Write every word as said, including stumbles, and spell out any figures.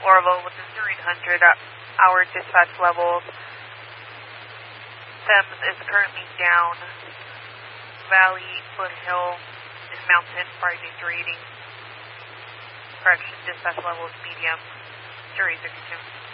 Lorville with zero eight hundred, our dispatch levels. Thames is currently down. Valley, Foothill, and Mountain, fire danger rating. Correction, dispatch level is medium, zero eight six two.